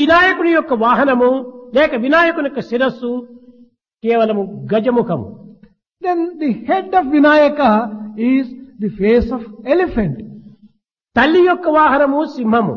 వినాయకుని యొక్క వాహనము లేక వినాయకుని యొక్క శిరస్సు కేవలము గజముఖము. Then the head of Vinayaka is the face of elephant. తల్లి యొక్క వాహనము సింహము.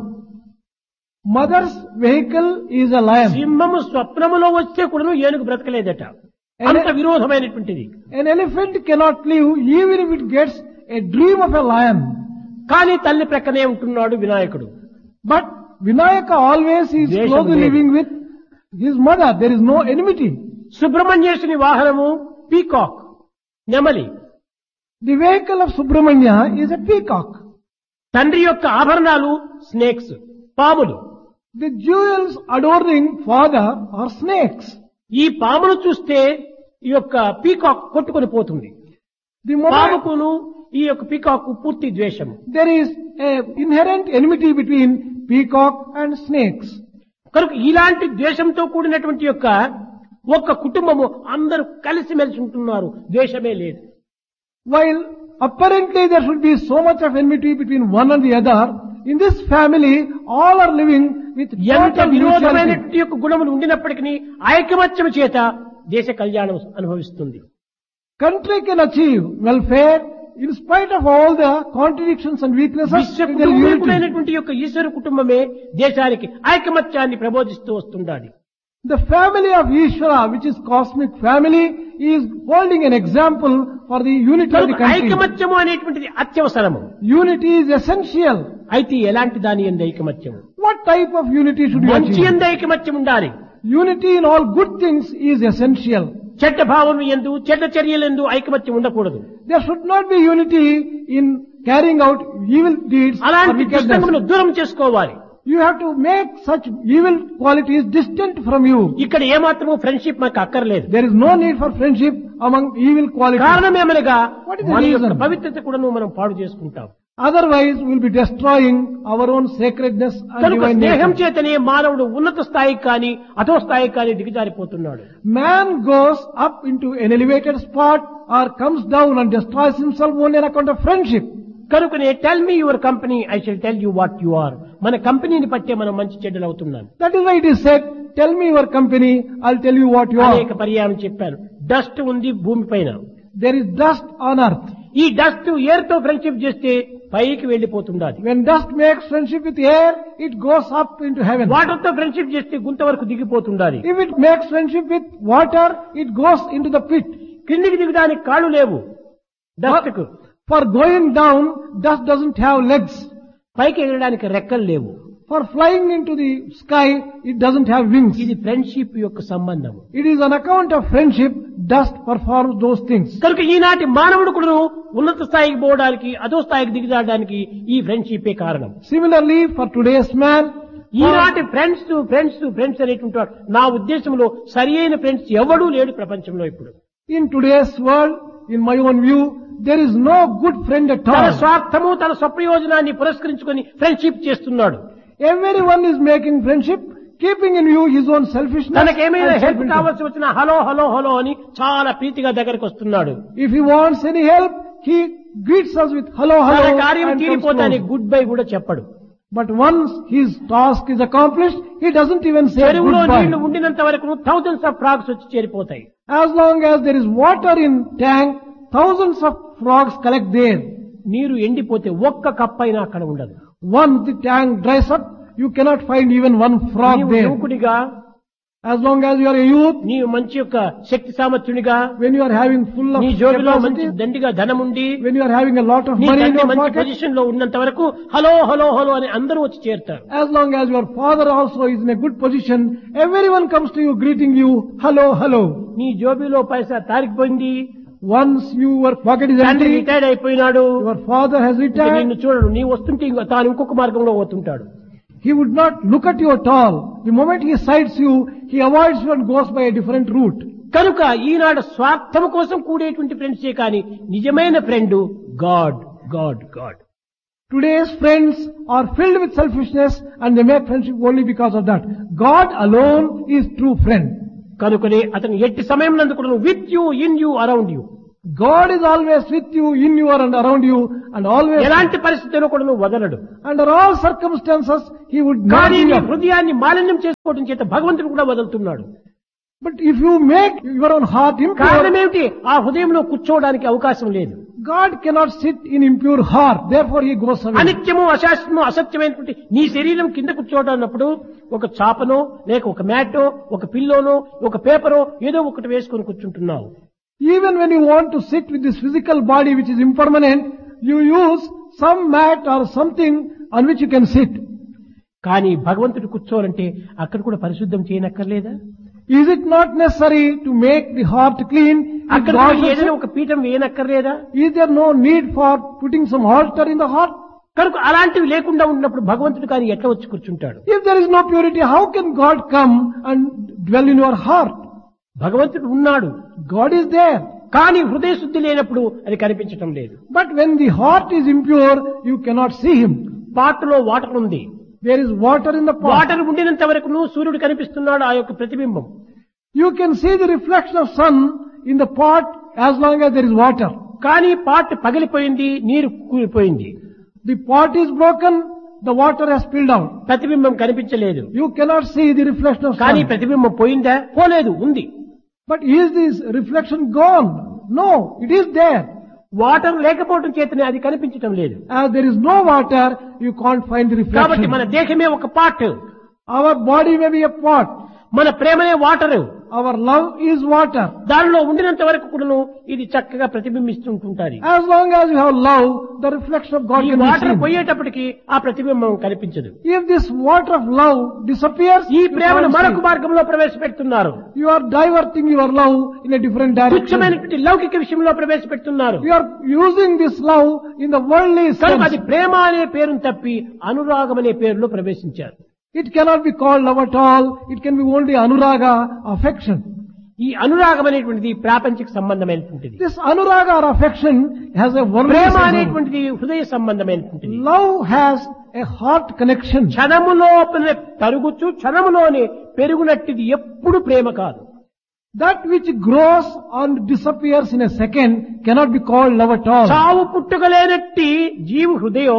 Mother's vehicle is a lion. సింహము స్వప్నములో వస్తే కూడాను ఏనుగు బ్రతకలేదట. అంత విరోధమైనటువంటిది. An elephant cannot live even if it gets a dream of a lion. కానీ తల్లి ప్రక్కనే ఉంటున్నాడు వినాయకుడు. But Vinayaka always is Dvesham closely లేదు. living with his mother. There is no enmity. సుబ్రహ్మణ్యేశుని వాహనము పీకాక్, నెమలి. The vehicle of Subramanya is a peacock. తండ్రి యొక్క ఆభరణాలు స్నేక్స్, పాములు. The jewels adorning father are snakes. ఈ పామును చూస్తే ఈ యొక్క పీకాక్ కొట్టుకొని పోతుంది. The moment పాముకును ఈ యొక్క పీకాక్ పూర్తి ద్వేషము. there is a inherent enmity between peacock and snakes. కనుక ఇలాంటి ద్వేషంతో కూడినటువంటి యొక్క ఒక్క కుటుంబము అందరూ కలిసిమెలిసి ఉంటున్నారు, ద్వేషమే లేదు. While apparently there should be so much of enmity between one and the other, in this family all are living with ఎంత total mutuality. విరోధమైనటువంటి యొక్క గుణములు ఉండినప్పటికీ ఐకమత్యం చేత దేశ కళ్యాణం అనుభవిస్తుంది. Country can achieve welfare in spite of all the contradictions and weaknesses. విశ్వ There is unity. కుటుంబీకులైనటువంటి యొక్క ఈశ్వర కుటుంబమే దేశానికి ఐకమత్యాన్ని ప్రబోధిస్తూ వస్తుండాలి. The family of Ishvara, which is cosmic family, is holding an example for the unity of the కనుక country. ఐకమత్యము అనేటువంటిది అత్యవసరము. Unity is essential. అయితే ఎలాంటి దాని యందు ఐకమత్యము? What type of unity should you మంచి achieve? యందు ఐకమత్యం ఉండాలి. Unity in all good things is essential. చెడ్డ భావం ఎందు చెడ్డ చర్యలందు ఐకమత్యం ఉండకూడదు. There should not be unity in carrying out evil deeds or అలాంటి wickedness. దుష్టమును దూరం చేసుకోవాలి. You have to make such evil qualities distant from you. ఇక్కడ ఏమాత్రము ఫ్రెండ్షిప్ మనకు అక్కర్లేదు. There is no need for friendship among evil qualities. కారణమేమనగా What is the మన యొక్క reason? పవిత్రత కూడాను మనం పాడు చేసుకుంటాం. Otherwise, we will be destroying our own sacredness and కనుక divine స్నేహం nature. చేతనే మానవుడు ఉన్నత స్థాయికి కానీ అధో స్థాయికి కానీ దిగజారిపోతున్నాడు. Man goes up into an elevated spot or comes down and destroys himself only on account of friendship. కనుకనే tell me your company I shall tell you what you are. మన కంపెనీని పట్టే మనం మంచి చెడ్డలు అవుతున్నాం. That is why it is said, tell me your company, I'll tell you what you అనేక are. పర్యాయం చెప్పాను. డస్ట్ ఉంది భూమి పైన. There is dust on earth. ఈ డస్ట్ ఎయిర్ తో ఫ్రెండ్షిప్ చేస్తే పైకి వెళ్లిపోతుండాలి. When dust makes friendship with air, it goes up into heaven. Water తో ఫ్రెండ్షిప్ చేస్తే గుంత వరకు దిగిపోతుండాలి. If it makes friendship with water, it goes into the pit. కిందికి దిగడానికి కాళ్ళు లేవు డస్ట్ కు. For going down, dust doesn't have legs. పైకి ఎగరడానికి రెక్కలు లేవు. For flying into the sky, it doesn't have wings. ఇది ఫ్రెండ్షిప్ యొక్క సంబంధం. It is on account of friendship, dust performs those things. కనుక ఈనాటి మానవుడు కూడా ఉన్నత స్థాయికి పోవడానికి అధో స్థాయికి దిగజాడడానికి ఈ ఫ్రెండ్షిపే కారణం. Similarly, for today's man, ఈనాటి ఫ్రెండ్స్ అనేటువంటి వాడు, నా ఉద్దేశంలో సరి అయిన ఫ్రెండ్స్ ఎవడూ లేడు ప్రపంచంలో ఇప్పుడు. in today's world, in my own view, there is no good friend at తన all. స్వార్థము తన స్వప్రయోజనాన్ని పురస్కరించుకొని ఫ్రెండ్షిప్ చేస్తున్నాడు. Everyone is making friendship, keeping in view his own selfishness. తనకేమైనా and help self-interest. కావాల్సి వచ్చినా హలో హలో హలో అని చాలా ప్రీతిగా దగ్గరకు వస్తున్నాడు. If he wants any help, he greets us with hello, తన hello. కార్యం and comes తీరిపోతాని close. Good bye కూడా చెప్పడు. But once his task is accomplished, he doesn't even say చెరువులో నీళ్లు goodbye. ఉండినంత వరకు థౌజండ్స్ ఆఫ్ ఫ్రాగ్స్ వచ్చి చేరిపోతాయి. As long as there is water in tank, thousands of frogs collect there. నీరు ఎండిపోతే ఒక్క cup అయినా అక్కడ ఉండదు. Once the tank dries up, you cannot find even one frog నీవు there. యువకుడిగా, As long as you are a youth, నీవు మంచి యొక్క శక్తి సామర్థ్యునిగా, when you are having full of నీ జోబిలో మంచి capacity, దండిగా ధనముండి, when you are having a lot of నీ money in తండ్రి your మంచి pocket, పొజిషన్ లో ఉన్నంత వరకు హలో హలో హలో అని అందరూ వచ్చి చేరుతారు. as long as your father also is in a good position, everyone comes to you greeting you, hello, hello. నీ జోబిలో పైసా తారికిపోయింది, Once your pocket is తండ్రి empty, రిటైర్డ్ అయిపోయినాడు, your father has ఇక retired, నిన్ను చూడడు, నీ వస్తుంటే తాను ఇంకొక మార్గంలో పోతుంటాడు. he would not look at you at all. The moment he sights you, he avoids you and goes by a different route. కనుక ఈనాడు స్వార్థము కోసం కూడేటువంటి ఫ్రెండ్సే కానీ నిజమైన friend God God God. Today's friends are filled with selfishness and they make friendship only because of that. God alone is true friend. కనుకనే అతను ఎట్టి సమయం నందు కూడా with you, in you, around you. God is always with you, in you and around you, and always ఎలాంటి పరిస్థితుల్లో కూడా నువ్వు వదలడు. under all circumstances He would not కానీ give నీ up. హృదయాన్ని మాలిన్యం చేసుకోవడం చేత భగవంతుడు కూడా వదులుతున్నాడు. But if you make your own heart కారణం impure, ఏమిటి? ఆ హృదయంలో కూర్చోవడానికి అవకాశం లేదు. God cannot sit in impure heart. Therefore He goes away. అనిత్యము అశాస్త్రము అసత్యమైనటువంటి నీ శరీరం కింద కూర్చోవడాన్నప్పుడు ఒక చాపనో లేక ఒక మ్యాటో ఒక పిల్లోనో ఒక పేపరో ఏదో ఒకటి వేసుకొని కూర్చుంటున్నావు. Even when you want to sit with this physical body which is impermanent, you use some mat or something on which you can sit. కానీ భగవంతుడు కూర్చోవాలంటే అక్కడ కూడా పరిశుద్ధం చేయనక్కర్లేదా? Is it not necessary to make the heart clean? If అక్కడ God కూడా should ఏదైనా sit, ఒక పీఠం వేయనక్కర్లేదా? is there no need for putting some altar in the heart? కనుక అలాంటివి లేకుండా ఉన్నప్పుడు భగవంతుడు కానీ ఎట్లా వచ్చి కూర్చుంటాడు? If there is no purity, how can God come and dwell in your heart? భగవంతుడు ఉన్నాడు, God is there. కానీ హృదయ శుద్ధి లేనప్పుడు అది కనిపించటం లేదు. But when the heart is impure, you cannot see Him. పాటలో వాటర్ ఉంది. There is water in the pot. Water ఉండినంత వరకు సూర్యుడు కనిపిస్తున్నాడు, ఆ యొక్క ప్రతిబింబం. You can see the reflection of sun in the pot as long as there is water. కానీ pot పగిలిపోయింది, నీరు కూలిపోయింది, The pot is broken, the water has spilled out. ప్రతిబింబం కనిపించలేదు. You cannot see the reflection of కానీ sun. ప్రతిబింబం పోయిందా? పోలేదు, ఉంది. But is this reflection gone? No, it is there. Water లేకపోవడం చేతనే అది కనిపించటం లేదు. As there is no water, you can't find the కాబట్టి reflection. మన దేహమే ఒక pot, Our body may be a pot. మన ప్రేమనే water. Our love is water. దానిలో ఉండినంత వరకు కూడాను ఇది చక్కగా ప్రతిబింబిస్తుంటుంది. As long as you have love, the reflection of God ఈ can be వాటర్ seen. పోయేటప్పటికి ఆ ప్రతిబింబం కనిపించదు. If this water of love disappears, ఈ you ప్రేమను can't మరొక see. మార్గంలో ప్రవేశపెడుతున్నారు. You are diverting your love in a different direction. తుచ్చమైనటువంటి లౌకిక విషయంలో ప్రవేశపెడుతున్నారు. You are using this love in the worldly కనుక అది sense. ప్రేమ అనే పేరును తప్పి అనురాగం అనే పేరులో ప్రవేశించారు. It cannot be called love at all. It can be only anuraga, affection. ఈ అనురాగం అనేటువంటిది ప్రాపంచిక సంబంధమైనటువంటిది. This anuraga or affection has a worldly Prema sense. అనేటువంటిది హృదయ సంబంధమైనటువంటిది. Love has a heart connection. క్షణములోపల తరుగుచు క్షణములోనే పెరుగునట్టిది ఎప్పుడు ప్రేమ కాదు. That which grows and disappears in a second cannot be called love at all. చావు పుట్టుకలేనట్టి జీవు హృదయం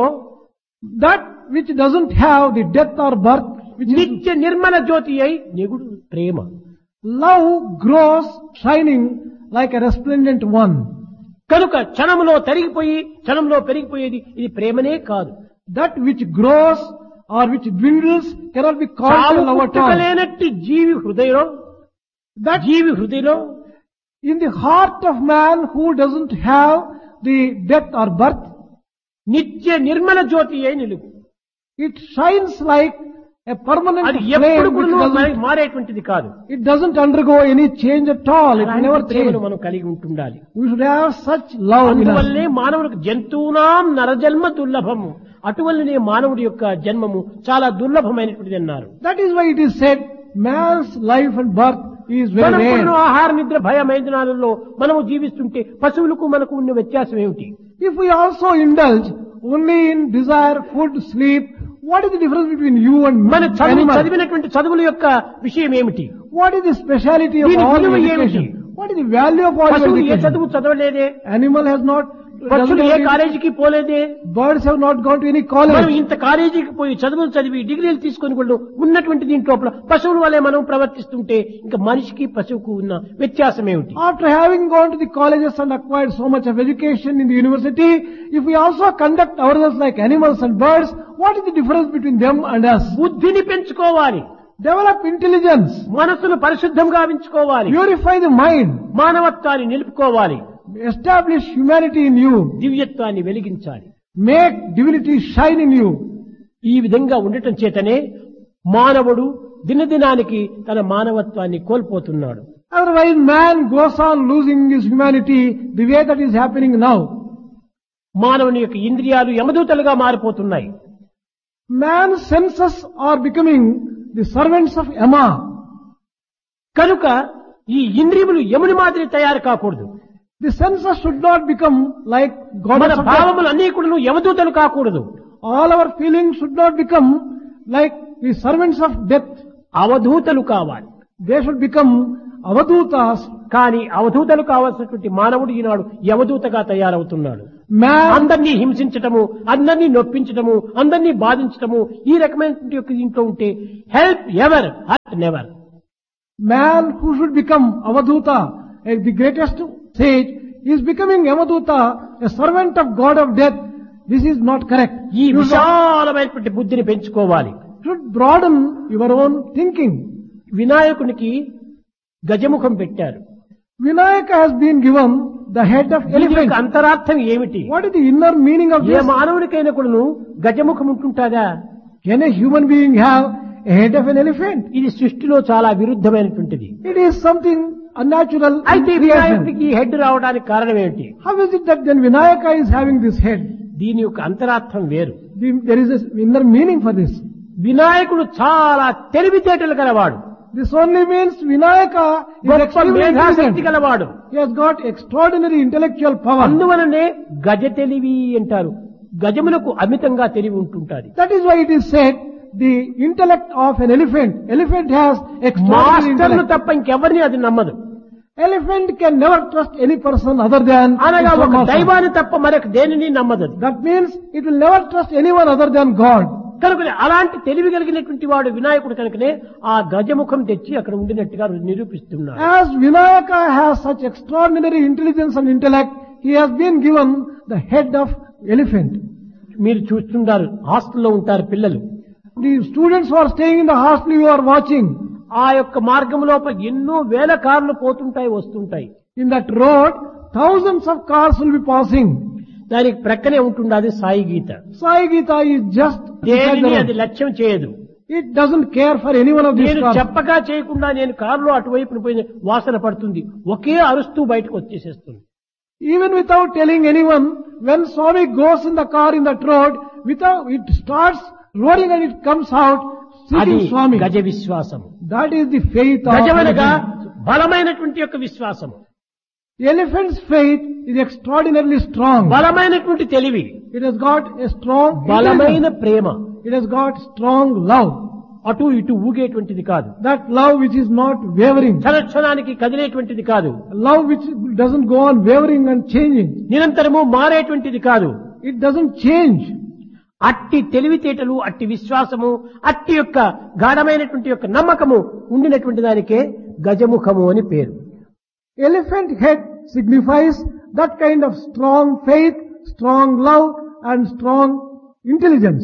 That which doesn't have the death or birth, which is నిత్య నిర్మల జ్యోతి అయి నిగుడు ప్రేమ. love grows shining like a resplendent one. కనుక క్షణములో తరిగిపోయి క్షణంలో పెరిగిపోయేది ఇది ప్రేమనే కాదు. That which grows or which dwindles cannot be called చావు love at all. పుట్టుకలేనట్టి జీవి హృదయంలో In the heart of man who doesn't have the death or birth, నిత్య నిర్మల జ్యోతి అయి నిలుగు. it shines like a permanent అది flame ఎప్పుడు which కూడా doesn't, మారేటువంటిది కాదు. it doesn't undergo any change at all. It అలాంటి never changes. ప్రేమను మనం కలిగి ఉంటుండాలి. We should have such love in us. అందువల్లే మానవులకు జంతువునాం నరజన్మ దుర్లభము, అటువల్లనే మానవుడి యొక్క జన్మము చాలా దుర్లభమైనటువంటిది అన్నారు. That is why it is said, man's life and birth is very మనం rare. కొన్ని ఆహార నిద్ర భయ మైదానాలలో మనము జీవిస్తుంటే పశువులకు మనకు ఉన్న వ్యత్యాసం ఏమిటి? If we also indulge only in desire, food, sleep, what is the difference between you and మన animal? చదివినటువంటి చదువుల యొక్క విషయం ఏమిటి? What is the speciality of దీని all విలువ education? ఏమిటి? What is the value of all పశువులు ఏ education? చదువు చదవలేదే, Animal has not, పక్షులు ఏ doesn't- కాలేజీకి పోలేదే. birds have not gone to any మనం college. ఇంత కాలేజీకి పోయి చదువులు చదివి డిగ్రీలు తీసుకొని కూడా ఉన్నటువంటి దీంట్లో పశువుల వల్లే మనం ప్రవర్తిస్తుంటే ఇంకా మనిషికి పశువుకు ఉన్న వ్యత్యాసం ఏమిటి? After having gone to the colleges and acquired so much of education in the university, if we also conduct ourselves like animals and birds, what is the difference between them and us? బుద్ధిని పెంచుకోవాలి, Develop intelligence, మనసును పరిశుద్ధంగా ఉంచుకోవాలి, purify the mind, మానవత్వాన్ని నిలుపుకోవాలి, establish humanity in you, దివ్యత్వాన్ని వెలిగించాలి. make divinity shine in you. ఈ విధంగా ఉండటం చేతనే మానవుడు దినదినానికి తన మానవత్వాన్ని కోల్పోతున్నాడు. Otherwise man goes on losing his humanity the way that is happening now. మానవుని యొక్క ఇంద్రియాలు యమదూతలుగా మారిపోతున్నాయి. Man's senses are becoming the servants of Yama. కనుక ఈ ఇంద్రియములు యముని మాదిరి తయారు కాకూడదు. The senses should not become like మన goddess of death. భావములు అన్ని కూడా యమదూతలు కాకూడదు. All our feelings should not become like the servants of death. అవధూతలు కావాలి. They should become avadutas. కానీ అవధూతలు కావాల్సినటువంటి మానవుడు ఈనాడు యవదూతగా తయారవుతున్నాడు. Man, అందరినీ హింసించటము, అందరినీ నొప్పించటము, అందరినీ బాధించటము, ఈ రకమైనటువంటి యొక్క దీంట్లో ఉంటే help ever hurt never. man who should become avaduta, the greatest sage, is becoming avaduta, a servant of God of death. This is not correct. ఈ You విశాలమైనటువంటి బుద్ధిని పెంచుకోవాలి. should broaden your own thinking. వినాయకునికి గజముఖం పెట్టారు. Vinayaka has been given the head of దీని యొక్క elephant. అంతరార్థం ఏమిటి? What is the inner meaning of A this? మానవునికైనా కూడాను గజముఖం ఉంటుంటాదా? Can a human being have a head of an elephant? ఇది సృష్టిలో చాలా విరుద్ధమైనటువంటిది. It is something unnatural in అయితే creation. వినాయకుడికి హెడ్ రావడానికి కారణం ఏమిటి? How is it that then Vinayaka is having this head? దీని యొక్క అంతరార్థం వేరు. There is an inner meaning for this. వినాయకుడు చాలా తెలివితేటలు గలవాడు, This only means Vinayaka is గొప్ప extremely మేధాశక్తి intelligent. గలవాడు. He has got extraordinary intellectual power. అందువలనే గజ తెలివి అంటారు. గజములకు అమితంగా తెలివి ఉంటుంటాది. That is why it is said the intellect of an elephant. Elephant has extraordinary మాస్టర్ను intellect. తప్ప ఇంకెవరిని అది నమ్మదు. Elephant can never trust any person other than అనగా its own ఒక master. దైవాన్ని తప్ప మరొక దేనిని నమ్మదు అది. That means it will never trust anyone other than God. కనుక అలాంటి తెలివి కలిగినటువంటి వాడు వినాయకుడు కనుకనే ఆ గజముఖం తెచ్చి అక్కడ ఉండినట్టుగా నిరూపిస్తున్నాడు. As Vinayaka has such extraordinary intelligence and intellect, he has been given the head of elephant. మీరు చూస్తుంటారు, హాస్టల్లో ఉంటారు పిల్లలు. The students who are staying in the hostel, you are watching. ఆ యొక్క మార్గం లోపల ఎన్నో వేల కార్లు పోతుంటాయి, వస్తుంటాయి. In that road, thousands of cars will be passing. దానికి ప్రక్కనే ఉంటుండది సాయి గీత. Sai Gita is just beside దేనిని the అది road. లక్ష్యం చేయదు. It doesn't care for any one of these నేను cars. చెప్పగా చేయకుండా నేను కారులో అటువైపు పోయి వాసన పడుతుంది, ఒకే అరుస్తూ బయటకు వచ్చేసేస్తుంది. Even without telling anyone, when Swami goes in the car in that road, it starts roaring and it comes out అది seeking Swami. గజ విశ్వాసము. That is the faith of గజమనగా elephant. బలమైనటువంటి యొక్క విశ్వాసము, The elephant's faith is extraordinarily strong. బలమైనటువంటి తెలివి, It has got a strong బలమైన intelligence. Prema. It has got strong love. అటు ఇటు ఊగేటువంటిది కాదు, That love which is not wavering. క్షణక్షణానికి కదిలేటువంటిది కాదు, Love which doesn't go on wavering and changing. నిరంతరము మారేటువంటిది కాదు. It doesn't change. అట్టి తెలివితేటలు, అట్టి విశ్వాసము, అట్టి యొక్క గాఢమైనటువంటి యొక్క నమ్మకము ఉండినటువంటి దానికే గజముఖము అని పేరు. Elephant head signifies that kind of strong faith, strong love and strong intelligence.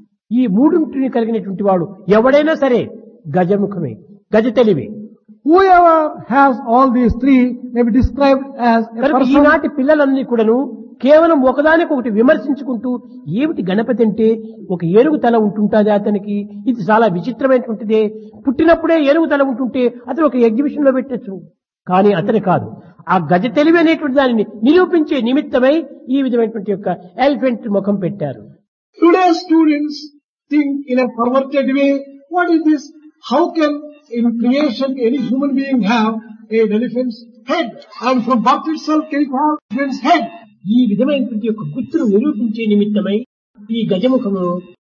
ఈ మూడింటిని కలిగినటువంటి వాడు ఎవడైనా సరే గజముఖమే, గజ తెలివి. Whoever has all these three may be described as a కనుక person. ఈనాటి పిల్లలన్నీ కూడాను కేవలం ఒకదానికొకటి విమర్శించుకుంటూ, ఏమిటి గణపతి అంటే ఒక ఏనుగు తల ఉంటుంటాది అతనికి, ఇది చాలా విచిత్రమైనటువంటిదే, పుట్టినప్పుడే ఏనుగు తల ఉంటుంటే అతను ఒక ఎగ్జిబిషన్ లో పెట్టచ్చు. కానీ అతని కాదు, ఆ గజ తెలివి అనేటువంటి దానిని నిరూపించే నిమిత్తమై ఈ విధమైనటువంటి యొక్క ఎలిఫెంట్ ముఖం పెట్టారు. Today's students think in a perverted way. What is this? How can in creation any human being have an elephant's head? And from birth itself can it have an elephant's head? ఈ విధమైనటువంటి యొక్క గుర్తును నిరూపించే నిమిత్తమై ఈ గజముఖము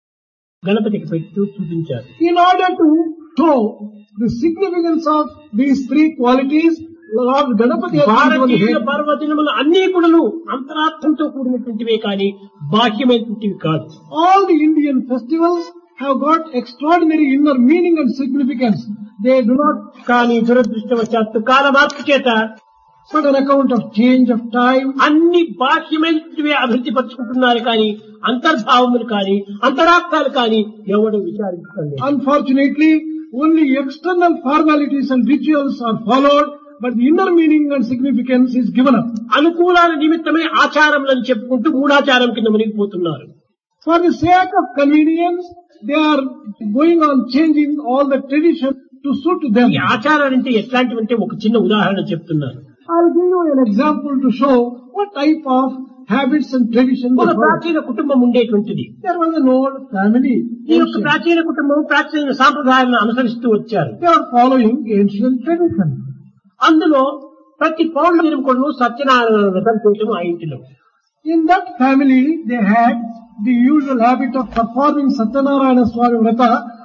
గణపతికి పెట్టు చూపించారు. In order to show the significance of these three qualities, Lord Ganapati has given the Bharatiya head. పర్వదినములు అన్ని కూడాను అంతరార్థంతో కూడినటువంటివే కానీ బాహ్యమైనటువంటివి కాదు. All the Indian festivals have got extraordinary inner meaning and significance. They do not, కానీ దురదృష్టవశాత్తు కాల మార్పు చేత but on account of change of time, అన్ని బాహ్యమైనటువంటివే అభివృద్ధి పరుచుకుంటున్నారు కానీ అంతర్భావములు కానీ అంతరార్థాలు కానీ ఎవడు విచారించడం లేదు. unfortunately, only external formalities and rituals are followed, but the inner meaning and significance is given up. అనుకూలాల నిమిత్తమే ఆచారములను చెప్పుకుంటూ మూఢాచారం కింద మునిగిపోతున్నారు. For the sake of convenience, they are going on changing all the tradition to suit them. ఈ ఆచారాలు అంటే ఎట్లాంటివంటే ఒక చిన్న ఉదాహరణ చెప్తున్నాను. I'll give you an example to show what type of habits and traditions ఒక they follow. ప్రాచీన కుటుంబం ఉండేటువంటిది. There was an old family. ఈ యొక్క ప్రాచీన కుటుంబం ప్రాచీన సాంప్రదాయాలను అనుసరిస్తూ వచ్చారు. They are following ancient tradition. అందులో ప్రతి పౌర్ణమి కూడా సత్యనారాయణ వ్రతం చేయటం ఆ ఇంటిలో. In that family, they had the usual habit of performing Satyanarayana Swami Vrata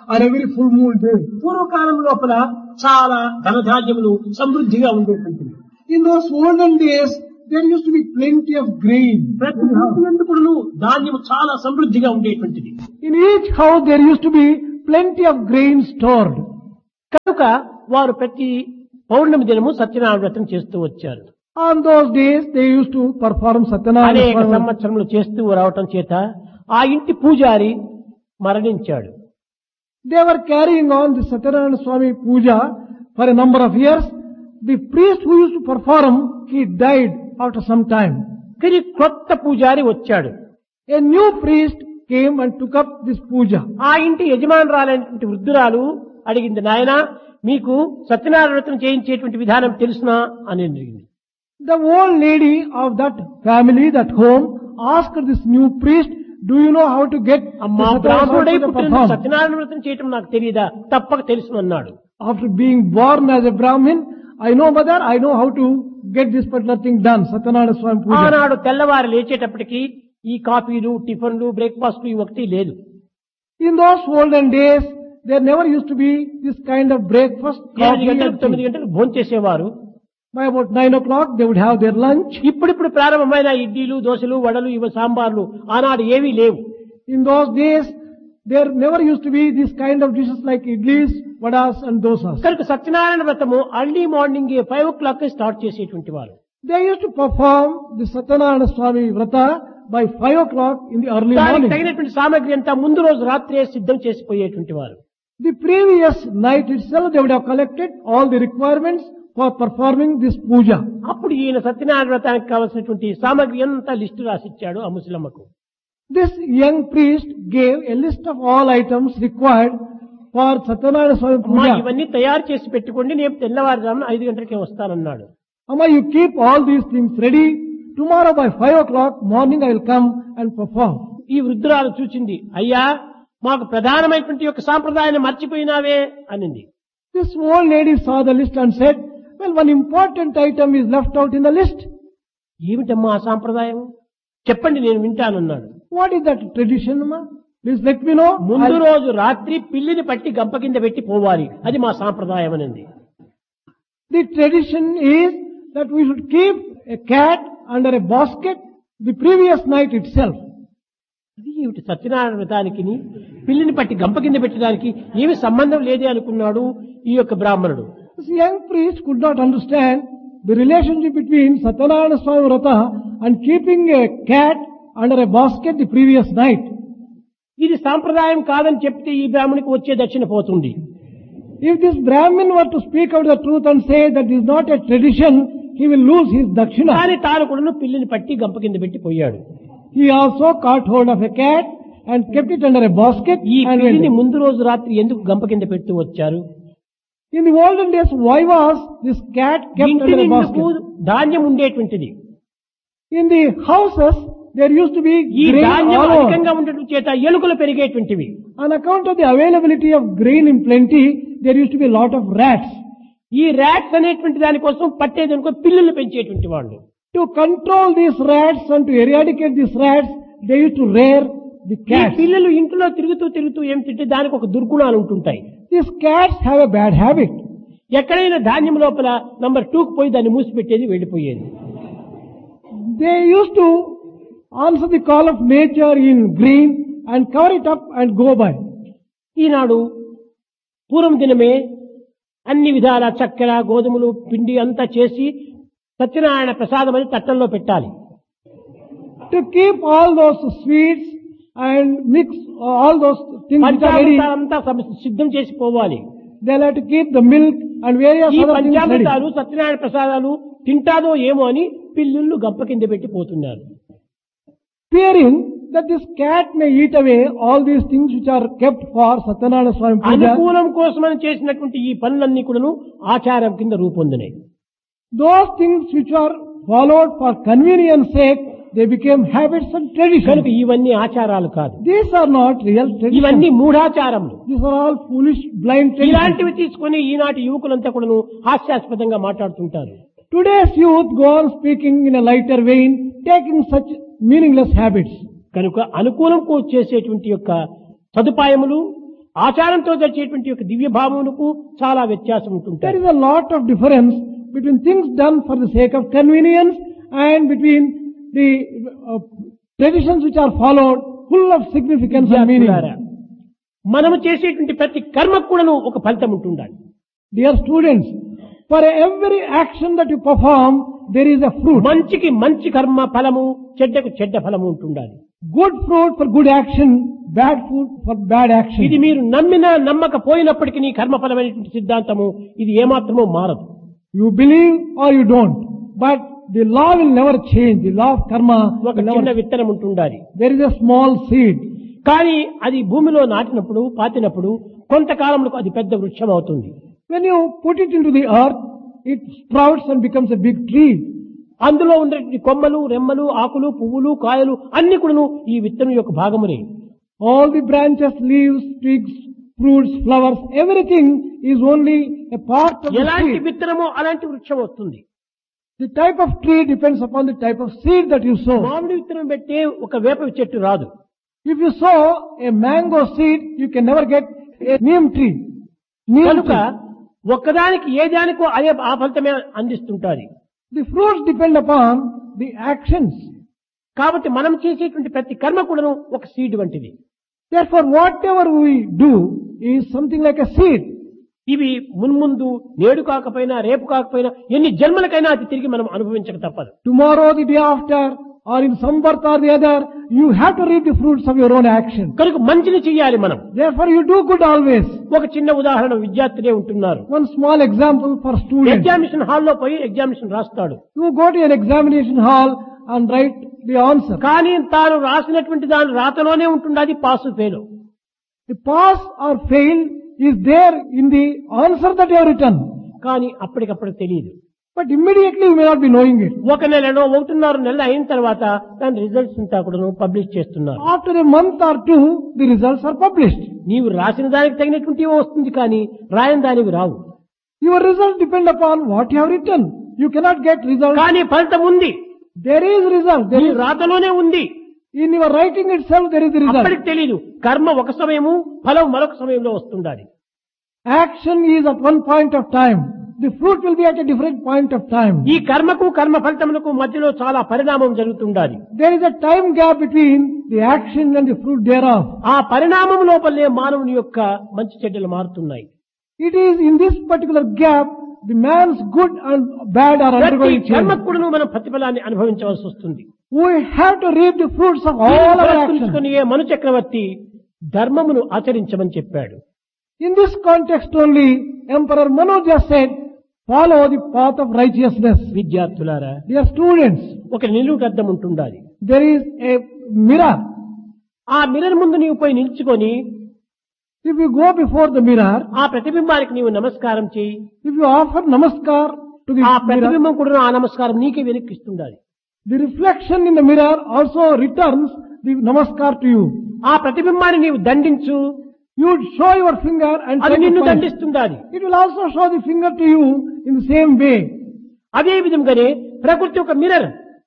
on every full moon day. పూర్వకాలం లోపల చాలా ధనధాన్యములు సమృద్ధిగా ఉండేటువంటివి. In those olden days, there used to be plenty of grain. ప్రతి ఇంటి యందు కూడాను ధాన్యము చాలా సమృద్ధిగా ఉండేటువంటిది. In each house there used to be plenty of grain stored. కనుక వారు ప్రతి పౌర్ణమి దినము సత్యనారాయణ వ్రతం చేస్తూ వచ్చారు. On those days they used to perform Satyanarayana అనేక Swami. సంవత్సరములు చేస్తూ రావటం చేత ఆ ఇంటి పూజారి మరణించాడు. They were carrying on the Satyanarayana Swami puja for a number of years. The priest who used to perform, he died after some time. కానీ కొత్త పూజారి వచ్చాడు. A new priest came and took up this puja. ఆ ఇంటి యజమానురాలైనటువంటి వృద్ధురాలు అడిగింది, నాయనా మీకు సత్యనారాయణ వ్రతం చేయించేటువంటి విధానం తెలుసునా అని అడిగింది. The old lady of that family, that home, asked this new priest, do you know how to get అమ్మా the బ్రాహ్మణుడై Satyanarayana పుట్టిన performed? సత్యనారాయణ వ్రతం చేయటం నాకు తెలియదా? తప్పక తెలుసు అన్నాడు. After being born as a Brahmin, I know mother, I know how to get this particular thing done, Satyanarayana Swami puja. ఆనాడు తెల్లవారు లేచేటప్పటికి ఈ కాఫీలు టిఫిన్లు బ్రేక్ఫాస్ట్ ఇవి ఒకటి లేదు. In those olden days, there never used to be this kind of breakfast, 7 coffee గంటలకు and 9 tea. గంటలకు భోంచేసేవారు. By about 9 o'clock, they would have their lunch. ఇప్పుడిప్పుడు ప్రారంభమైన ఇడ్లీలు దోశలు వడలు ఇవి సాంబార్లు ఆనాడు ఏవీ లేవు. In those days, there never used to be this kind of dishes like idlis, vadas and dosas. కనుక సత్యనారాయణ వ్రతము అర్లీ మార్నింగ్ 5 o'clock స్టార్ట్ చేసేటువంటి వారు. They used to perform the Satyanarayana Swami Vrata by 5 o'clock in the early దానికి morning. తగినటువంటి సామగ్రి అంతా ముందు రోజు రాత్రే సిద్ధం చేసిపోయేటువంటి వారు. The previous night itself, they would have collected all the requirements for performing this puja. అప్పుడు ఈయన సత్యనారాయణ వ్రతానికి కావలసినటువంటి సామగ్రి అంతా లిస్టు రాసిచ్చాడు ఆ ముసలమ్మకు. This young priest gave a list of all items required for Satyanarayana Swami అమ్మా puja. ఇవన్నీ తయారు చేసి పెట్టుకోండి, నేను తెల్లవారుజామున 5 గంటలకే వస్తానన్నాడు. Amma, you keep all these things ready. Tomorrow by 5 o'clock morning I will come and perform. ఈ వృద్ధురాలు చూచింది, అయ్యా మాకు ప్రధానమైనటువంటి యొక్క సాంప్రదాయాన్ని మర్చిపోయినావే అనింది. This old lady saw the list and said, well, one important item is left out in the list. ఏమిటమ్మా ఆ సాంప్రదాయం చెప్పండి నేను వింటానన్నాడు. What is that tradition, Amma? Please let me know. ముందు రోజు రాత్రి పిల్లిని పట్టి గంప కింద పెట్టి పోవాలి, అది మా సాంప్రదాయం అనింది. The tradition is that we should keep a cat under a basket the previous night itself. ఇది ఏమిటి సత్యనారాయణ వ్రతానికి పిల్లిని పట్టి గంప కింద పెట్టడానికి ఏమి సంబంధం లేదే అనుకున్నాడు ఈ యొక్క బ్రాహ్మణుడు. This young priest could not understand the relationship between Satyanarayana Swami Vrata and keeping a cat under a basket the previous night. ఇది సాంప్రదాయం కాదని చెప్తే ఈ బ్రాహ్మణునికి వచ్చే దక్షిణ పోతుంది. If this Brahmin were to speak out the truth and say that is not a tradition, he will lose his dakshina. కానీ తాను కూడా పిల్లిని పట్టి గంప కింద పెట్టి పోయాడు. He also caught hold of a cat and kept it under a basket ఈ and పిల్లిని went. ముందు రోజు రాత్రి ఎందుకు గంప కింద పెడుతూ వచ్చారు? In the olden days, why was this cat kept ఇంటి under a నిండుకు basket? ధాన్యం ఉండేటువంటిది. In the houses, there used to be ఈ grain ధాన్యం all over. అధికంగా ఉండటం చేత ఎలుకలు పెరిగేటువంటివి. On account of the availability of grain in plenty, there used to be a lot of rats. ఈ ర్యాట్స్ అనేటువంటి దానికోసం పట్టేదనుకో పిల్లులు పెంచేటువంటి వాళ్ళు. To control these rats and to eradicate these rats, they used to rear the ఈ cats. పిల్లలు ఇంట్లో తిరుగుతూ ఏమిటంటే దానికి ఒక దుర్గుణాలు ఉంటుంటాయి. These cats have a bad habit. ఎక్కడైనా ధాన్యం లోపల నంబర్ 2కు పోయి దాన్ని మూసిపెట్టేది వెళ్ళిపోయేది. They used to answer the call of nature in green and cover it up and go by. ఈనాడు పూర్వం దినమే అన్ని విధాల చక్కెర గోధుమలు పిండి అంతా చేసి సత్యనారాయణ ప్రసాదం అని తట్టంలో పెట్టాలి. To keep all those sweets and mix all those things which are ready, పంచామృతాలంతా సిద్ధం చేసి పోవాలి. they'll have to keep the milk and various ఈ other things ready. పంచామృతాలు సత్యనారాయణ ప్రసాదాలు తింటాదో ఏమో అని పిల్లుళ్ళు గంప కింద పెట్టి పోతున్నారు. Fearing that this cat may eat away all these things which are kept for Satyanarayana Swami puja. అనుకూలం కోసమని చేసినటువంటి ఈ పనులన్నీ కూడాను ఆచారం కింద రూపొందినాయి. Those things which are followed for convenience sake, they became habits and కనుక traditions. ఇవన్నీ ఆచారాలు కాదు, These are not real ఇవన్నీ traditions. మూఢాచారములు. These are all foolish, blind traditions. ఇలాంటివి తీసుకొని ఈనాటి యువకులంతా కూడాను హాస్యాస్పదంగా మాట్లాడుతుంటారు. Today's youth go on speaking in a lighter vein, taking such meaningless habits. కనుక అనుకూలం చేసేటువంటి యొక్క సదుపాయములు ఆచారంతో జరిచేటువంటి యొక్క దివ్య భావమునకు చాలా వ్యత్యాసం There ఉంటుంటాయి. is a lot of difference between things done for the sake of convenience and between the traditions which are followed full of significance and meaning. విద్యార్థులారా, మనము చేసేటువంటి ప్రతి కర్మకు కూడాను ఒక ఫలితం ఉంటుండాలి. Dear students, for every action that you perform, there is a fruit. మంచికి మంచి కర్మ ఫలము, చెడ్డకు చెడ్డ ఫలము ఉంటుండాలి. Good fruit for good action, bad fruit for bad action. ఇది మీరు నమ్మినా నమ్మకపోయినప్పటికీ నీ కర్మఫలమైనటువంటి సిద్ధాంతము ఇది ఏమాత్రమూ మారదు. You believe or you don't, but the law will never change. The law of karma ఒక will చిన్న never. విత్తనం ఉంటుండాలి. There is a small seed. కానీ అది భూమిలో నాటినప్పుడు పాతినప్పుడు కొంతకాలంలో అది పెద్ద వృక్షం అవుతుంది. When you put it into the earth, it sprouts and becomes a big tree. అందులో ఉన్నటువంటి కొమ్మలు, రెమ్మలు, ఆకులు, పువ్వులు, కాయలు అన్ని కూడాను ఈ విత్తనం యొక్క భాగమునే. All the branches, leaves, twigs, fruits, flowers, everything is only a part of the ఎలాంటి seed. విత్తనమో అలాంటి వృక్షం వస్తుంది. The type of tree depends upon the type of seed that you sow. మామిడి విత్తనం పెట్టే ఒక వేప చెట్టు రాదు. If you sow a mango seed, you can never get a neem tree. Neem కనుక tree. ఒక్కదానికి ఏ దానికో అదే ఆ ఫలితమే అందిస్తుంటాది. The fruits depend upon the actions. కాబట్టి మనం చేసేటువంటి ప్రతి కర్మ కూడాను ఒక సీడ్ వంటిది. Therefore, whatever we do is something like a seed. ఇవి మున్ముందు నేడు కాకపోయినా రేపు కాకపోయినా ఎన్ని జన్మలకైనా అది తిరిగి మనం అనుభవించక తప్పదు. Tomorrow, the day after, or in some birth or the other, you have to reap the fruits of your own action. కనుక మంచిని చెయ్యాలి మనం. Therefore, you do good always. ఒక చిన్న ఉదాహరణ, విద్యార్థులే ఉంటున్నారు. One small example for students. Examination హాల్లో పోయి ఎగ్జామినేషన్ రాస్తాడు. You go to an examination hall and write the answer. కానీ తాను రాసినటువంటి దాని రాతలోనే ఉంటుండది pass fail. The pass or fail is there in the answer that you have written. కానీ అప్పటికప్పుడు తెలియదు. But immediately you may not be knowing it. ఒక నెలలో 1.5 నెలలు అయిన తర్వాత దాని రిజల్ట్స్ అంతా కూడా పబ్లిష్ చేస్తున్నారు. After a month or two, the results are published. నీవు రాసిన దానికి తగినటువంటివి వస్తుంది కానీ రాయని దానివి రావు. Your results depend upon what you have written. You cannot get results. కానీ ఫలితం ఉంది. There is result. There నీ is, రాతలోనే ఉంది. in your writing itself there is the result. అప్పటికి తెలియదు. కర్మ ఒక సమయము, ఫలం మరొక సమయంలో వస్తుండాలి. Action is at one point of time. The fruit will be at a different point of time. ఈ కర్మకు కర్మ ఫలితములకు మధ్యలో చాలా పరిణామం జరుగుతుండాలి. There is a time gap between the action and the fruit thereof. ఆ పరిణామం లోపలే మానవుని యొక్క మంచి చెడ్డలు మారుతున్నాయి. It is in this particular gap the man's good and bad are ప్రతి undergoing change. కర్మకుడును మనం ప్రతిఫలాన్ని అనుభవించవలసి వస్తుంది. We have to reap the fruits of all our actions. పురస్కరించుకొని ఏ మను చక్రవర్తి ధర్మమును ఆచరించమని చెప్పాడు. In this context only, Emperor Manu just said, follow the path of righteousness. విద్యార్థులారా, Dear students, ఒక నిలువుగద్దం ఉంటుండాలి. there is a mirror. ఆ మిర్రర్ ముందు నీవు పోయి నిల్చుకొని If you go before the mirror, ఆ ప్రతిబింబానికి నీవు నమస్కారం చేయి. if you offer namaskar to the ఆ mirror, ప్రతిబింబం కూడా ఆ నమస్కారం నీకే వెనక్కిస్తుండాలి. the reflection in the mirror also returns the namaskar to you. ఆ ప్రతిబింబాన్ని నీవు దండించు, You would show your finger and అది take నిన్ను a punch. దండిస్తుండాలి. It will also show the finger to you in the same way. అదే విధంగానే ప్రకృతి ఒక mirror.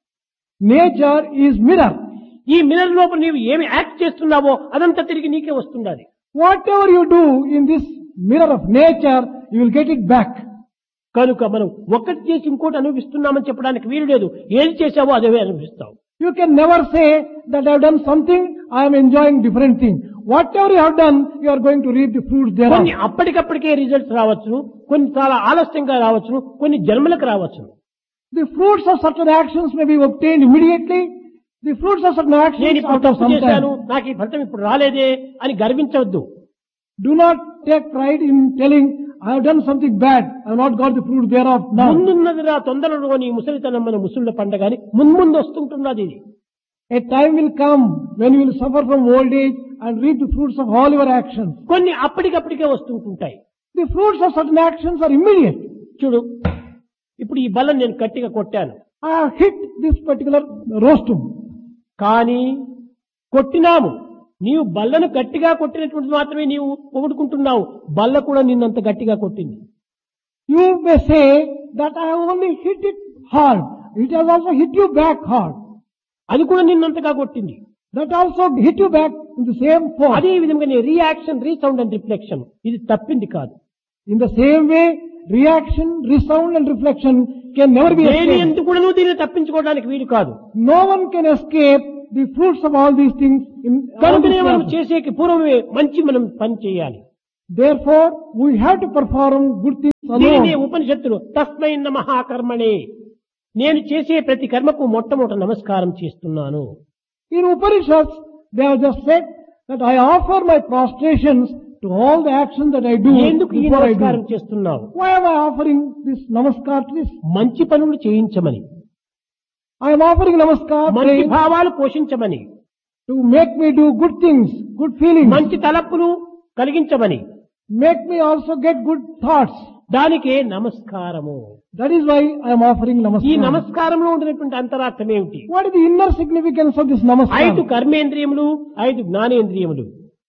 Nature is mirror. ఈ mirror లోపల నీవు ఏమి యాక్ట్ చేస్తున్నావో అదంతా తిరిగి నీకే వస్తుండాలి. Whatever you do in this mirror of nature, you will get it back. కనుక మనం ఒక్కటి చేసి ఇంకోటి అనుభవిస్తున్నామని చెప్పడానికి వీలు లేదు. ఏది చేశావో అదే అనుభవిస్తావు. You can never say that I have done something, I am enjoying different thing. Whatever you have done, you are going to reap the fruits thereof. కొన్ని అప్పటికప్పటికే రిజల్ట్స్ రావచ్చు, కొన్ని చాలా ఆలస్యంగా రావచ్చు, కొన్ని జన్మలకు రావచ్చు. The fruits of certain actions may be obtained immediately. The fruits of certain నేను actions ఇప్పుడు after తప్పు some చేశాను, time. నాకు ఈ ఫలితం ఇప్పుడు రాలేదే అని గర్వించవద్దు. Do not take pride in telling, I have done something bad, I have not got the fruit thereof now. ముందున్నదిరా తొందరలో నీ ముసలితనం మన ముసుళ్ళ పండగని ముందు వస్తుంటున్నది ఇది. A time will come when you will suffer from old age and reap the fruits of all your actions. కొన్ని అప్పటికప్పటికే వస్తుంటుంటాయి. The fruits of certain actions are immediate. చూడు, ఇప్పుడు ఈ బల్లను నేను గట్టిగా కొట్టాను, I have hit this particular rostum. కానీ కొట్టినాము. నీవు బల్లను గట్టిగా కొట్టినటువంటి మాత్రమే నీవు పొగుడుకుంటున్నావు. బల్ల కూడా నిన్నంత గట్టిగా కొట్టింది. You may say that I have only hit it hard. It has also hit you back hard. అది కూడా నిన్నంతగా కొట్టింది. that also hit you back in the same force. అదే విధంగా రియాక్షన్, రీసౌండ్ అండ్ రిఫ్లెక్షన్ ఇది తప్పింది కాదు. In the same way, reaction, resound and reflection can never be దేని escaped. ఎందుకు కూడా దీన్ని తప్పించుకోవడానికి వీలు కాదు. No one can escape the fruits of all these things in all కనుకనే this మనం process. చేసేకి పూర్వమే మంచి మనం పని చేయాలి. Therefore, we have to perform good things దీనినే alone. ఉపనిషత్తులు తస్మై నమః కర్మణే, నేను చేసే ప్రతి కర్మకు మొట్టమొదట నమస్కారం చేస్తున్నాను. In Upanishads, they have just said that I offer my prostrations to all the actions that I do ఎందుకు ఈ before I నమస్కారం do. చేస్తున్నావు? Why am I offering this namaskar to this? మంచి పనులు చేయించమని, I am offering namaskar మంచి praying భావాలు పోషించమని, to make me do good things, good feelings, మంచి తలపులు కలిగించమని, make me also get good thoughts. దానికే నమస్కారము. That is why I am offering ఈ namaskar. నమస్కారంలో ఉండినటువంటి అంతరార్థం ఏమిటి? What is the inner significance of this 5 namaskar? కర్మేంద్రియములు, 5 జ్ఞానేంద్రియములు.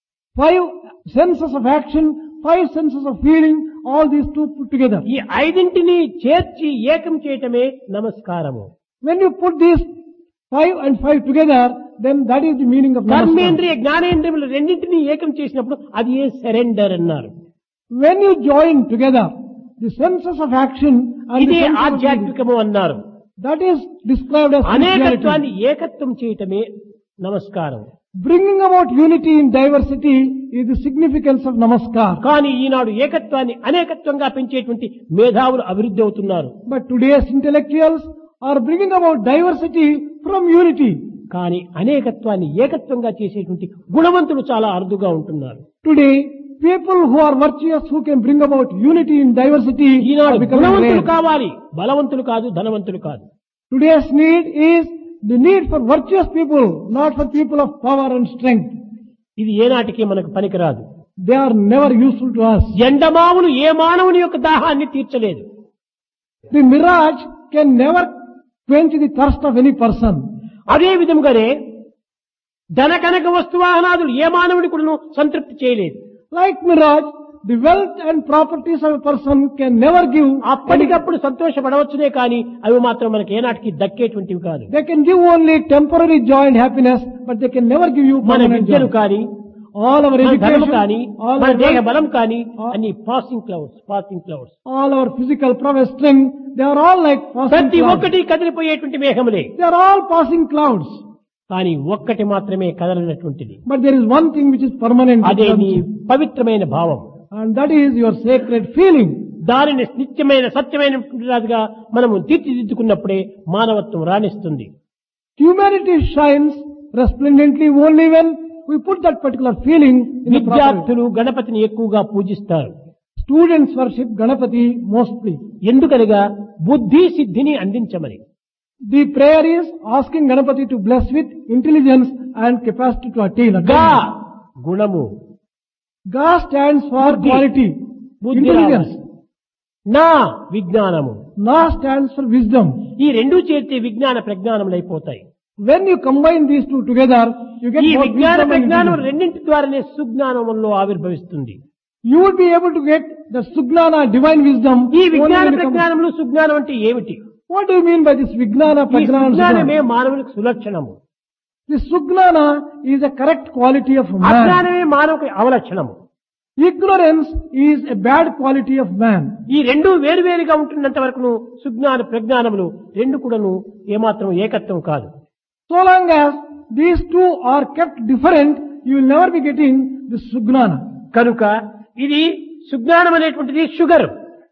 5 senses of action, 5 senses of feeling, all these two put together. ఈ 5 చేర్చి ఏకం చేయటమే నమస్కారము. When you put these 5 and 5 together, then that is the meaning of namaskar. కర్మేంద్రియ జ్ఞానేంద్రియములు రెండింటినీ ఏకం చేసినప్పుడు అది ఏ సరెండర్ అన్నారు. When you join together the senses of action and the ఇదే senses of feeling, ఆధ్యాత్మికము అన్నారు. that is described as అనేకత్వాన్ని spirituality. ఏకత్వం చేయటమే నమస్కారం. Bringing about unity in diversity is the significance of namaskar. కానీ ఈనాడు ఏకత్వాన్ని అనేకత్వంగా పెంచేటువంటి మేధావులు అభివృద్ధి అవుతున్నారు. But today's intellectuals are bringing about diversity from unity. కానీ అనేకత్వాన్ని ఏకత్వంగా చేసేటువంటి గుణవంతులు చాలా అరుదుగా ఉంటున్నారు. Today, people who are virtuous, who can bring about unity in diversity, Eenadu are becoming గుణవంతులు rare. కావాలి, బలవంతులు కాదు, ధనవంతులు కాదు. Today's need is the need for virtuous people, not for people of power and strength. ఇది ఏనాటికి మనకు పనికిరాదు. They are never useful to us. ఎండమావులు ఏ మానవుని యొక్క దాహాన్ని తీర్చలేదు. The mirage can never quench the thirst of any person. అదే విధంగానే ధన కనక వస్తువాహనాదులు ఏ మానవుడి కూడా సంతృప్తి చేయలేదు. Like mirage, the wealth and properties of a person can never give. అప్పటికప్పుడు సంతోషపడవచ్చునే కానీ అవి మాత్రం మనకి ఏనాటికి దక్కేటువంటివి కాదు. They can give only temporary joy and happiness, but they can never give you మన permanent విద్యలు joy. కానీ, All our మన ధనము education, కానీ, all మన our దేహ wealth, బలం కానీ all- అన్ని passing clouds. all our physical prowess, strength, they are all like passing ప్రతి clouds. ఒక్కటి కదిలిపోయేటువంటి మేఘములే. They are all passing clouds. కానీ ఒక్కటి మాత్రమే కదలనటువంటిది. But there is one thing which is permanent, అదే నీ పవిత్రమైన భావం. and that is your sacred feeling. దానిని నిత్యమైన సత్యమైనటువంటిదిగా మనము తీర్చిదిద్దుకున్నప్పుడే మానవత్వం రాణిస్తుంది. Humanity shines resplendently only when we put that particular feeling in the proper way. విద్యార్థులు గణపతిని ఎక్కువగా పూజిస్తారు. Students worship Ganapati mostly. ఎందుకనగా బుద్ధి సిద్ధిని అందించమని. The prayer is asking Ganapati to bless with intelligence and capacity to attain. గా గుణము, Ga stands for Buddhi. quality, బుద్ధి intelligence. రావాలి. నా విజ్ఞానము, Na stands for wisdom. ఈ రెండు చేర్చి విజ్ఞాన ప్రజ్ఞానములు అయిపోతాయి. When you combine these two together, you get ఈ both విజ్ఞాన wisdom and ప్రజ్ఞానం intelligence. రెండింటి ద్వారానే సుజ్ఞానంలో ఆవిర్భవిస్తుంది. You will be able to get the Sugnana, divine wisdom. ఈ only విజ్ఞాన when you come- ప్రజ్ఞానములు సుజ్ఞానం అంటే ఏమిటి? What do you mean by this Vijnana, ఈ Prajnana, and సుజ్ఞానమే Sugnana? మానవునికి సులక్షణము, This Sugnana is a correct quality of man. అజ్ఞానమే మానవుకి అవలక్షణము. Ignorance is a bad quality of man. ఈ రెండు వేరువేరుగా ఉంటున్నంత వరకు సుజ్ఞాన ప్రజ్ఞానములు రెండు కూడాను ఏమాత్రం ఏకత్వం కాదు. So long as these two are kept different, you will never be getting the Sugnana. కనుక ఇది సుజ్ఞానం అనేటువంటిది sugar,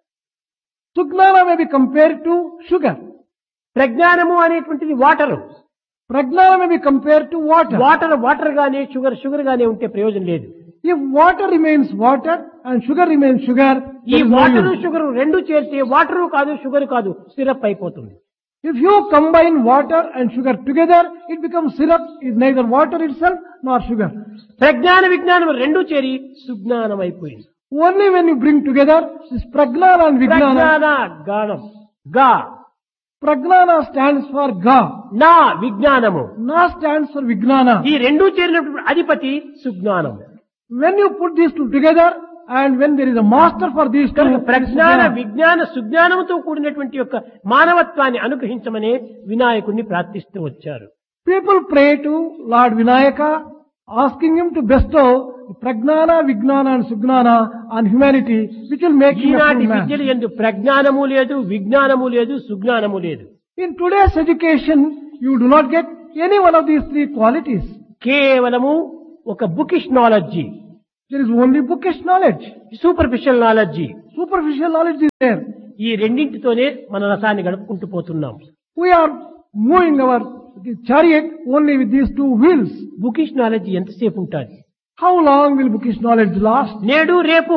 Sugnana may be compared to sugar. ప్రజ్ఞానము అనేటువంటిది water. Prajnana may be compared to water. Water గానే షుగర్ గానే ఉంటే ప్రయోజనం లేదు. If water remains water and sugar remains sugar, ఈ there is no water use. Sugar రెండు చేరితే వాటర్ కాదు షుగర్ కాదు సిరప్ అయిపోతుంది. If you combine water and sugar together, it becomes syrup, is neither water itself nor sugar. ప్రజ్ఞాన విజ్ఞానం రెండు చేరి సుజ్ఞానం అయిపోయింది. Only when you bring together this Prajnana and Vijnana. ప్రజ్ఞాన గానం గా, Prajnana stands for Ga. నా విజ్ఞానము, Na stands for Vijnana. ఈ రెండు చేరినప్పుడు అధిపతి సుజ్ఞానం. When you put these two together and when there is a master for these two, కనుక ప్రజ్ఞాన Sugnana. విజ్ఞాన సుజ్ఞానంతో కూడినటువంటి యొక్క మానవత్వాన్ని అనుగ్రహించమనే వినాయకుడిని ప్రార్థిస్తూ వచ్చారు. People pray to Lord Vinayaka, asking him to bestow Pragnana, Vignana and Sugnana on humanity, which will make him a ఈనాటి full man. విద్యలు ఎందు ప్రజ్ఞానము లేదు, విజ్ఞానము లేదు, సుజ్ఞానము లేదు. In today's education, you do not get any one of these three qualities. కేవలము ఒక bookish knowledge, There is only bookish knowledge. Superficial knowledge. Superficial knowledge is there. ఈ రెండింటితోనే మన రసాన్ని గడుపుకుంటూ పోతున్నాం. We are moving our chariot only with these two wheels. Bookish knowledge ఎంతసేపు ఉంటుంది? How long will bookish knowledge last? నేడు రేపు,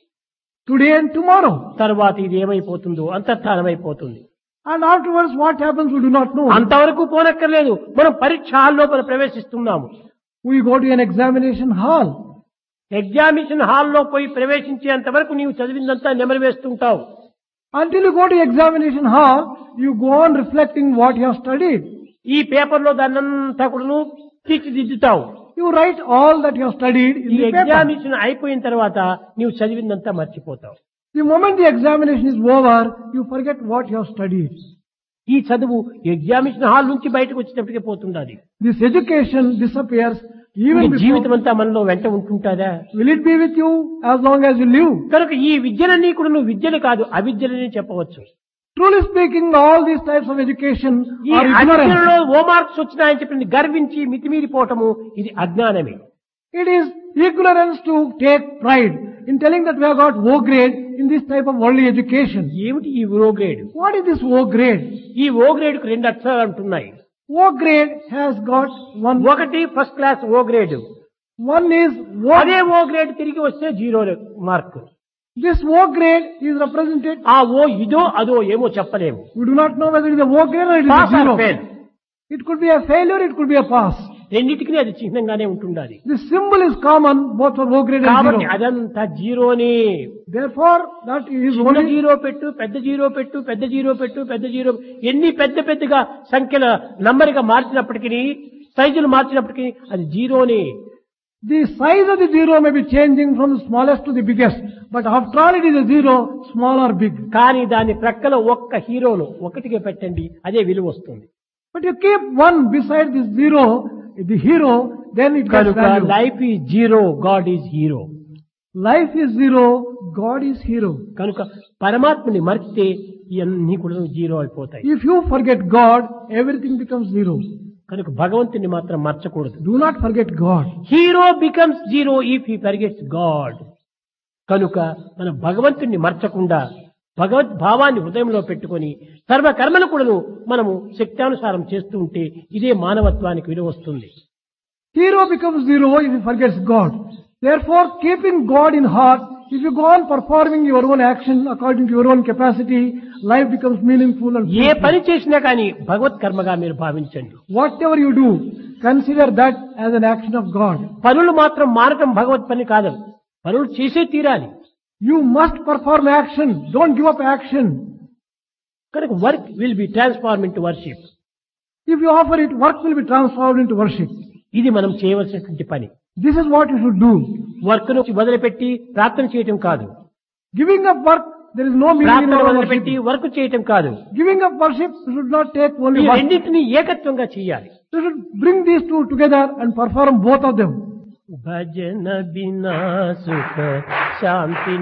Today and tomorrow. తర్వాత ఇది ఏమైపోతుందో అంతర్ధానమైపోతుంది. And afterwards what happens we do not know. అంతవరకు పోనక్కర్లేదు, మనం పరీక్ష హాల్ లోపల ప్రవేశిస్తున్నాము. We go to an examination hall. Examination హాల్లో పోయి ప్రవేశించేంత వరకు నీవు చదివిందంతా నెమరు వేస్తుంటావు. Until you go to examination hall, you go on reflecting what you have studied. ఈ పేపర్లో దాన్నంతా కూడా తీర్చిదిద్దుతావు. You write all that you have studied in ఈ the paper. ఎగ్జామినేషన్ అయిపోయిన తర్వాత నీవు చదివిందంతా మర్చిపోతావు. The moment the examination is over, you forget what you have studied. ఈ చదువు ఎగ్జామినేషన్ హాల్ నుంచి బయటకు వచ్చేటప్పటికే పోతుండాలి. This education disappears even ఈ జీవితం before. అంతా మనలో వెంట ఉంటుంటాదా? Will it be with you as long as you live? కనుక ఈ విద్యలన్నీ కూడా నువ్వు విద్యలు కాదు, అవిద్యలని చెప్పవచ్చు. Truly speaking, all these types of education ఈ are ignorance. అవిద్యలలో ఓ మార్క్స్ వచ్చినాయని చెప్పి గర్వించి మితిమీరిపోవటము ఇది అజ్ఞానమే. It is ignorance to take pride in telling that we have got O grade in this type of worldly education. ఏమిటి ఈ ఓ grade? What is this O grade? ఈ ఓ grade కు రెండు అక్షరాలు అంటున్నాయి. O grade has got one. ఒకటి first class oh grade, One is అదే O. ఓ grade తిరిగి వస్తే 0 mark. This O grade is represented. ఆ ఓ ఇదో అదో ఏమో చెప్పలేము. We do not know whether it is a O grade or it is pass a are zero. Fail, It could be a failure, it could be a pass. రెండింటికి అది చిహ్నంగానే ఉంటుండాలి. The symbol is common both for O grade and కాబట్టి zero. అదంతా జీరోనే. Therefore, that is చిన్న only. Zero పెట్టు, పెద్ద zero పెట్టు, పెద్ద జీరో పెట్టు, పెద్ద జీరో, ఎన్ని పెద్ద పెద్దగా సంఖ్యల నంబర్గా మార్చినప్పటికీ, సైజులు మార్చినప్పటికీ అది జీరోనే. The size of the zero may be changing from the smallest to the biggest, but after all it is a zero, small or big. కానీ దాని ప్రక్కలో ఒక్క హీరోను ఒకటిగా పెట్టండి, అదే విలువ వస్తుంది. But you keep one beside this zero, the hero, then it gets కనుక value. Life is zero, God is hero. Life is zero, God is hero. కనుక పరమాత్మని మర్చితే ఇవన్నీ కూడా జీరో అయిపోతాయి. If you forget God, everything becomes zero. కనుక భగవంతుని మాత్రం మర్చకూడదు. Do not forget God. Hero becomes zero if he forgets God. కనుక మనం భగవంతుని మర్చకుండా భగవద్ భావాన్ని హృదయంలో పెట్టుకొని సర్వకర్మను కూడాను మనము శక్తానుసారం చేస్తూ ఉంటే ఇదే మానవత్వానికి విలువ వస్తుంది. Hero becomes zero if he forgets God. Therefore, keeping God in heart, if you go on performing your own action according to your own capacity, life becomes meaningful and A fruitful. పని చేసినా కానీ భగవత్ కర్మగా మీరు భావించండి. Whatever you do, consider that as an action of God. పనులు మాత్రం మారటం భగవత్ పని కాదు, పనులు చేసే తీరాలి. You must perform action. Don't give up action. కనుక work will be transform into worship. If you offer it, work will be transformed into worship. ఇది మనం చేయవలసినటువంటి పని. This is what you should do. Work ను వదిలిపెట్టి ప్రార్థన చేయటం కాదు, Giving up work, there is no meaning in ప్రార్థన our వదిలిపెట్టి worship. వర్క్ చేయటం కాదు. Giving up worship should not take ఈ only work. రెండింటిని ఏకత్వంగా చేయాలి. You should bring these two together and perform both of them. భజన బినా సుఖ శాంతి